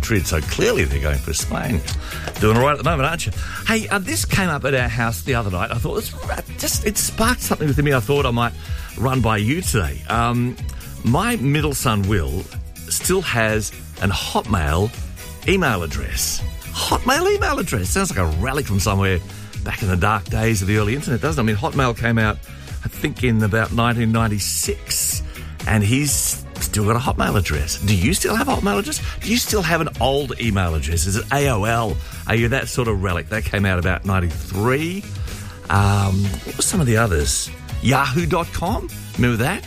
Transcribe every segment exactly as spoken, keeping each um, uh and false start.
Madrid, so clearly they're going for Spain. Doing all right at the moment, aren't you? Hey, uh, this came up at our house the other night. I thought it was just it sparked something within me. I thought I might run by you today. Um, my middle son Will still has an Hotmail email address. Hotmail email address sounds like a relic from somewhere back in the dark days of the early internet, doesn't it? I mean, Hotmail came out, I think, in about nineteen ninety-six, and he's still got a Hotmail address. Do you still have a Hotmail address? Do you still have an old email address? Is it A O L? Are you that sort of relic? That came out about ninety-three. Um, what were some of the others? Yahoo dot com? Remember that?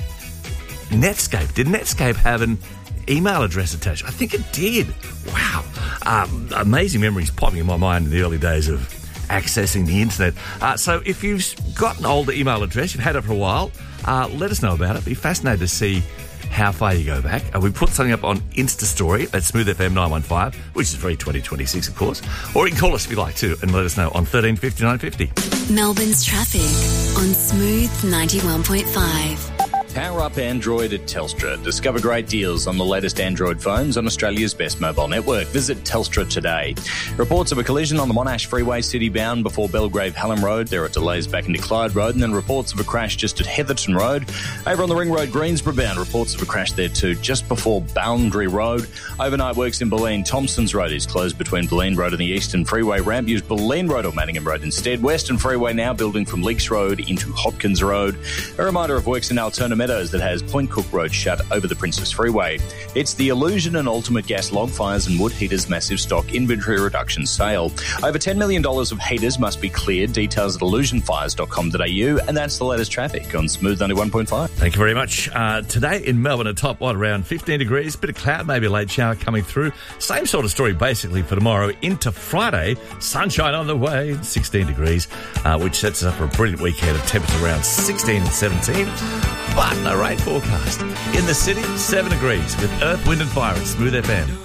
Netscape. Did Netscape have an email address attached? I think it did. Wow. Um, amazing memories popping in my mind in the early days of accessing the internet. Uh, so if you've got an older email address, you've had it for a while, uh, let us know about it. Be fascinated to see how far you go back. Uh, we put something up on Insta Story at Smooth F M nine one five, which is very twenty twenty-six, of course. Or you can call us if you like to and let us know on thirteen fifty nine fifty. Melbourne's traffic on Smooth ninety-one point five. Power up Android at Telstra. Discover great deals on the latest Android phones on Australia's best mobile network. Visit Telstra today. Reports of a collision on the Monash Freeway city-bound before Belgrave Hallam Road. There are delays back into Clyde Road, and then reports of a crash just at Heatherton Road. Over on the Ring Road, Greensborough bound. Reports of a crash there too, just before Boundary Road. Overnight works in Bulleen. Thompson's Road is closed between Bulleen Road and the Eastern Freeway ramp. Use Bulleen Road or Manningham Road instead. Western Freeway now building from Leaks Road into Hopkins Road. A reminder of works in Altona Meadows that has Point Cook Road shut over the Princess Freeway. It's the Illusion and Ultimate Gas Log Fires and Wood Heaters Massive Stock Inventory Reduction Sale. Over ten million dollars of heaters must be cleared. Details at illusion fires dot com dot a u. And that's the latest traffic on Smooth ninety-one point five. Thank you very much. Uh, today in Melbourne, a top one around fifteen degrees. Bit of cloud, maybe a late shower coming through. Same sort of story basically for tomorrow into Friday. Sunshine on the way, sixteen degrees, uh, which sets us up for a brilliant weekend of temperatures around sixteen and seventeen. But no rain forecast. In the city, seven degrees with Earth, Wind and Fire at Smooth F M.